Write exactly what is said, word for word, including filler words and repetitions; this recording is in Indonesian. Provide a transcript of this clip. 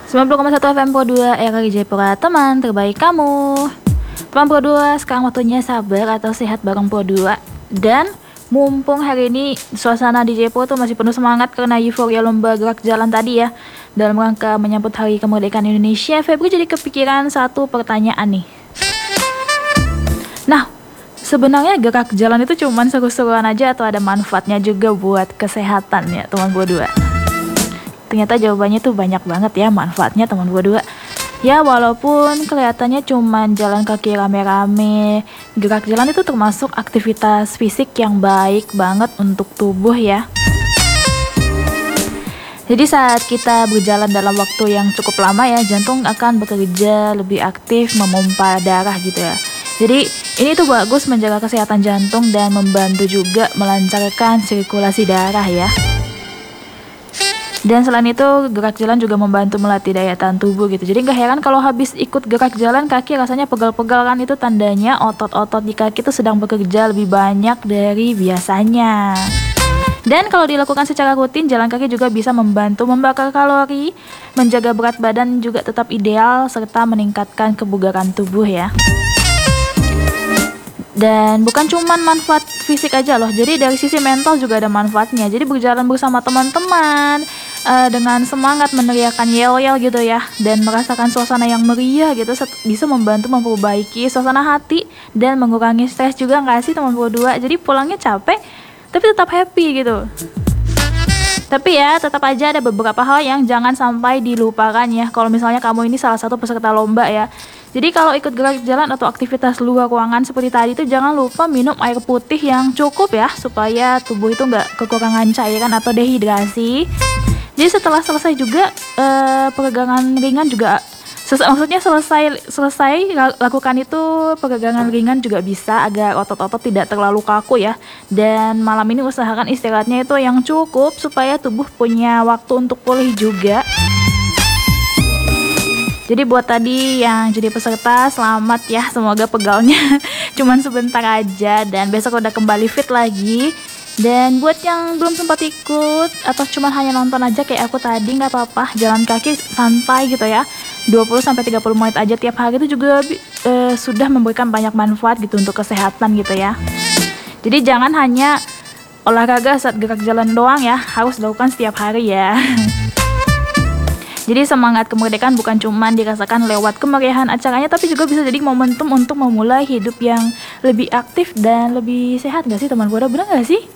sembilan puluh koma satu F M Pro dua R R I Jayapura, teman terbaik kamu. Teman Pro dua, sekarang waktunya sabar atau sehat bareng Pro dua. Dan mumpung hari ini suasana di Jayapura tuh masih penuh semangat karena euforia lomba gerak jalan tadi ya. Dalam rangka menyambut Hari Kemerdekaan Indonesia, Febri jadi kepikiran satu pertanyaan nih. Nah, sebenarnya gerak jalan itu cuman seru-seruan aja atau ada manfaatnya juga buat kesehatan ya teman Pro dua? Ternyata jawabannya tuh banyak banget ya manfaatnya teman Pro dua. Ya walaupun kelihatannya cuman jalan kaki rame-rame, gerak jalan itu termasuk aktivitas fisik yang baik banget untuk tubuh ya. Jadi saat kita berjalan dalam waktu yang cukup lama ya, jantung akan bekerja lebih aktif memompa darah gitu ya. Jadi ini tuh bagus menjaga kesehatan jantung dan membantu juga melancarkan sirkulasi darah ya. Dan selain itu gerak jalan juga membantu melatih daya tahan tubuh gitu. Jadi gak heran kalau habis ikut gerak jalan kaki rasanya pegal-pegal kan, itu tandanya otot-otot di kaki itu sedang bekerja lebih banyak dari biasanya. Dan kalau dilakukan secara rutin, jalan kaki juga bisa membantu membakar kalori, menjaga berat badan juga tetap ideal, serta meningkatkan kebugaran tubuh ya. Dan bukan cuman manfaat fisik aja loh, jadi dari sisi mental juga ada manfaatnya. Jadi berjalan bersama teman-teman uh, dengan semangat meneriakan yel-yel gitu ya, dan merasakan suasana yang meriah gitu bisa membantu memperbaiki suasana hati dan mengurangi stres juga nggak sih teman Pro dua? Jadi pulangnya capek tapi tetap happy gitu. Tapi ya tetap aja ada beberapa hal yang jangan sampai dilupakan ya kalau misalnya kamu ini salah satu peserta lomba ya. Jadi kalau ikut gerak jalan atau aktivitas luar ruangan seperti tadi itu jangan lupa minum air putih yang cukup ya, supaya tubuh itu nggak kekurangan cairan atau dehidrasi. Jadi setelah selesai juga eh, peregangan ringan juga ses- maksudnya selesai selesai lakukan itu peregangan ringan juga bisa agar otot-otot tidak terlalu kaku ya. Dan malam ini usahakan istirahatnya itu yang cukup supaya tubuh punya waktu untuk pulih juga. Jadi buat tadi yang jadi peserta, selamat ya, semoga pegalnya cuman sebentar aja dan besok udah kembali fit lagi. Dan buat yang belum sempat ikut atau cuma hanya nonton aja kayak aku tadi, nggak apa-apa, jalan kaki santai gitu ya, dua puluh sampai tiga puluh menit aja tiap hari itu juga e, sudah memberikan banyak manfaat gitu untuk kesehatan gitu ya. Jadi jangan hanya olahraga saat gerak jalan doang ya, harus dilakukan setiap hari ya. Jadi semangat kemerdekaan bukan cuma dirasakan lewat kemeriahan acaranya, tapi juga bisa jadi momentum untuk memulai hidup yang lebih aktif dan lebih sehat gak sih teman Pro dua? Bener gak sih?